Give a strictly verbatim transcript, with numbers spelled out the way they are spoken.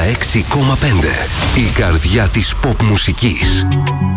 έξι κόμμα πέντε. Η καρδιά της pop μουσικής.